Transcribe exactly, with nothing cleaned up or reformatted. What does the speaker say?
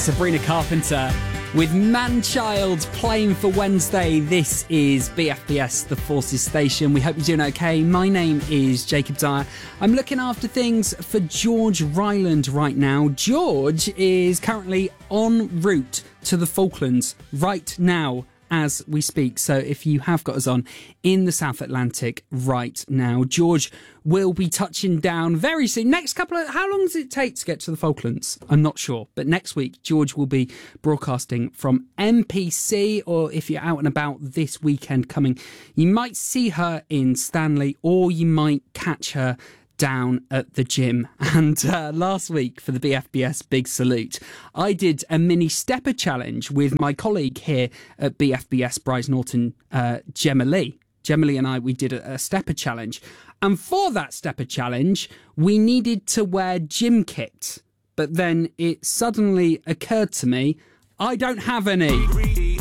Sabrina Carpenter with Man-Child playing for Wednesday. This is B F B S, the Forces Station. We hope you're doing okay. My name is Jacob Dyer. I'm looking after things for George Ryland right now. George is currently en route to the Falklands right now as we speak. So if you have got us on in the South Atlantic right now, George will be touching down very soon. Next couple of... How long does it take to get to the Falklands? I'm not sure. But next week, George will be broadcasting from M P C, or if you're out and about this weekend coming, you might see her in Stanley, or you might catch her down at the gym. And uh, last week for the B F B S Big Salute, I did a mini stepper challenge with my colleague here at B F B S, Bryce Norton, uh, Gemma Lee. Gemma Lee and I, we did a, a stepper challenge. And for that stepper challenge, we needed to wear gym kit. But then it suddenly occurred to me, I don't have any.